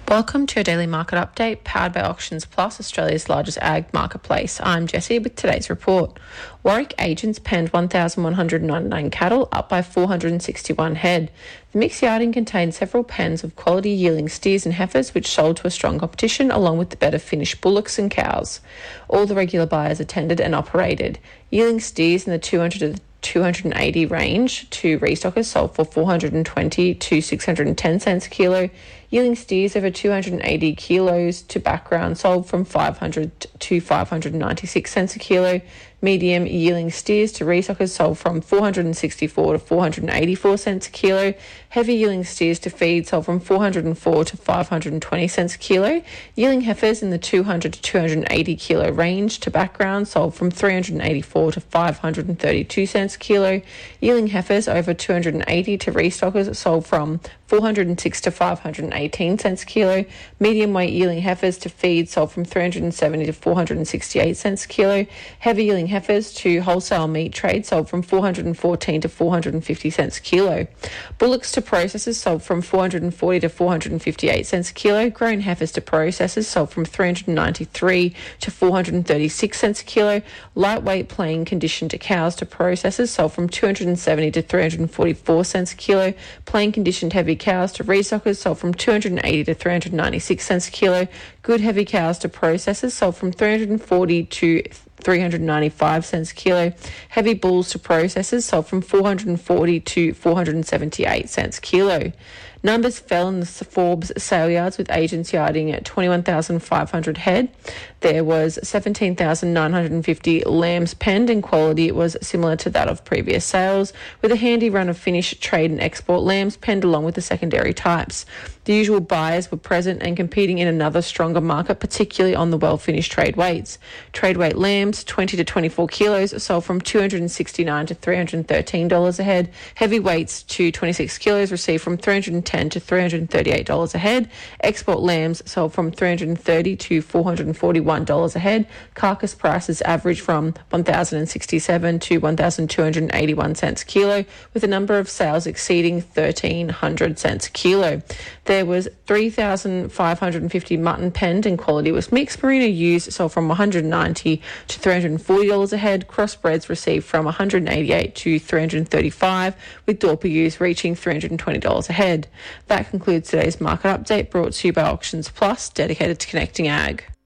Welcome to your daily market update powered by Auctions Plus, Australia's largest ag marketplace. I'm Jessie with today's report. Warwick agents penned 1,199 cattle, up by 461 head. The mixed yarding contained several pens of quality yielding steers and heifers, which sold to a strong competition, along with the better finished bullocks and cows. All the regular buyers attended and operated. Yielding steers in the 200 to 280 range to restockers sold for 420 to 610 cents a kilo. Yielding steers over 280 kilos to background sold from 500 to 596 cents a kilo. Medium yielding steers to restockers sold from 464 to 484 cents a kilo. Heavy yielding steers to feed sold from 404 to 520 cents a kilo. Yielding heifers in the 200 to 280 kilo range to background sold from 384 to 532 cents a kilo. Yielding heifers over 280 to restockers sold from 406 to 518 cents a kilo. Medium weight yielding heifers to feed sold from 370 to 468 cents a kilo. Heavy yielding heifers to wholesale meat trade sold from 414 to 450 cents a kilo. Bullocks to processors sold from 440 to 458 cents a kilo. Grown heifers to processors sold from 393 to 436 cents a kilo. Lightweight plain conditioned to cows to processors sold from 270 to 344 cents a kilo. Plain conditioned heavy cows to restockers sold from 280 to 396 cents a kilo. Good heavy cows to processors sold from 340 to 395 cents a kilo. Heavy bulls to processors sold from 440 to 478 cents a kilo. Numbers fell in the Forbes sale yards, with agents yarding at 21,500 head. There was 17,950 lambs penned, and quality was similar to that of previous sales, with a handy run of finished trade and export lambs penned along with the secondary types. The usual buyers were present and competing in another stronger market, particularly on the well-finished trade weights. Trade weight lambs, 20 to 24 kilos, sold from $269 to $313 a head. Heavy weights to 26 kilos received from $310 to $338 a head. Export lambs sold from $330 to $441 a head. Carcass prices averaged from $1,067 to $1,281 cents a kilo, with a number of sales exceeding $1,300 cents a kilo. There was 3,550 mutton penned, and quality was mixed. Merino ewes sold from $190 to $340 a head. Crossbreds received from $188 to $335, with Dorper ewes reaching $320 a head. That concludes today's market update, brought to you by Auctions Plus, dedicated to connecting ag.